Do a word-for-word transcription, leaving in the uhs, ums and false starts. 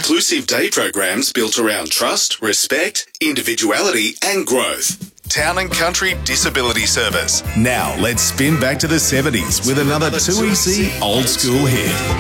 inclusive day programs built around trust, respect, individuality and growth. Town and Country Disability Service. Now let's spin back to the seventies with another two E C old school hit.